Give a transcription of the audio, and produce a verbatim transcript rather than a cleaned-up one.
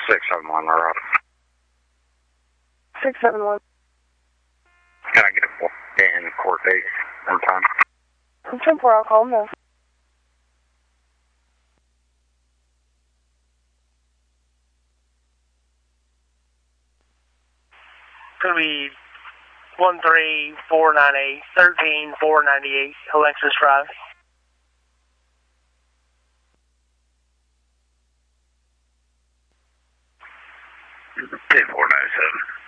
six seven one, we're up. six seven one. Can I get a in court date one time? ten four, I'll call him now. It's going to be one three four nine eight, thirteen four ninety-eight, Alexis Drive. ten four nine seven.